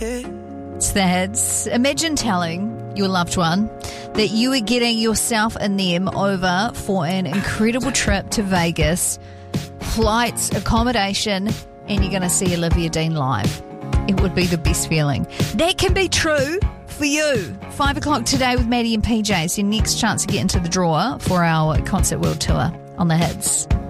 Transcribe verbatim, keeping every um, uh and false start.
It's the Hits. Imagine telling your loved one that you are getting yourself and them over for an incredible trip to Vegas, flights, accommodation, and you're going to see Olivia Dean live. It would be the best feeling. That can be true for you. Five o'clock today with Maddie and P J. It's your next chance to get into the draw for our Concert World Tour on the Hits.